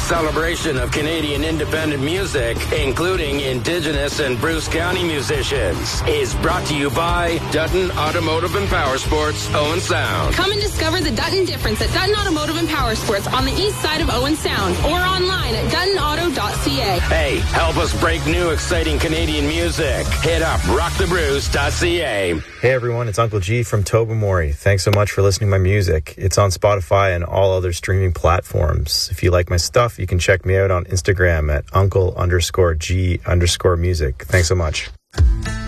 celebration of Canadian independent music, including Indigenous and Bruce County musicians, is brought to you by Dutton Automotive and Power Sports, Owen Sound. Come and discover the Dutton difference at Dutton Automotive and Power Sports on the east side of Owen Sound or online at duttonauto.ca. Hey, help us break new exciting Canadian music. Hit up rockthebruce.ca. Hey everyone, it's Uncle G from Tobermory. Thanks so much for listening to my music. It's on Spotify and all other streaming platforms. If you like my stuff, you can check me out on Instagram at uncle_G_music. Thanks so much.